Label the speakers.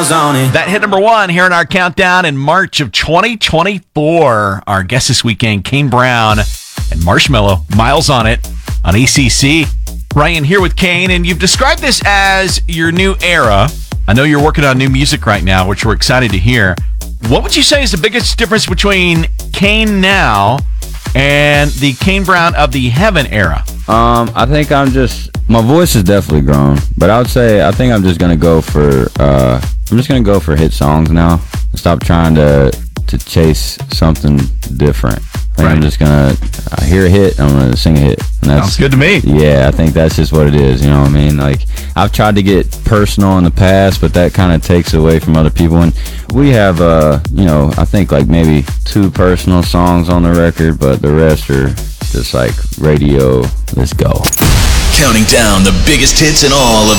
Speaker 1: miles on it.
Speaker 2: That hit number one here in our countdown in March of 2024. Our guest this weekend, Kane Brown and Marshmello, Miles on It on ACC. Ryan here with Kane, and you've described this as your new era. I know you're working on new music right now, which we're excited to hear. What would you say is the biggest difference between Kane now and the Kane Brown of the Heaven era?
Speaker 3: I think my voice has definitely grown, but I think I'm just gonna go for hit songs now. Stop trying to chase something different. I'm just gonna hear a hit, I'm gonna sing a hit. And
Speaker 2: Sounds good to me.
Speaker 3: Yeah, I think that's just what it is. You know what I mean? Like, I've tried to get personal in the past, but that kind of takes away from other people. And we have, I think like maybe 2 personal songs on the record, but the rest are just like radio. Let's go.
Speaker 4: Counting down the biggest hits in all of